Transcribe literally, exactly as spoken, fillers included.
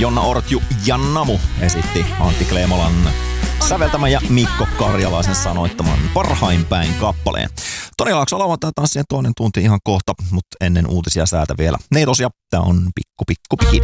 Jonna Ortju ja Namu esitti Antti Kleemolan säveltämän ja Mikko Karjalaisen sanoittaman Parhain päin kappaleen. Toni Laakso lauantai tanssien toinen tunti ihan kohta, mutta ennen uutisia säätä vielä. Neitos ja tää on Pikku Pikku Pikini.